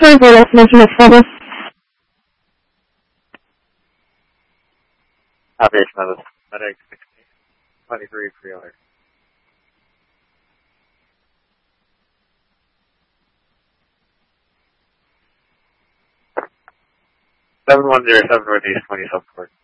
Sorry for this, making it trouble. Aviation of FedEx 23 pre-order. 7107 Northeast 20 Southport.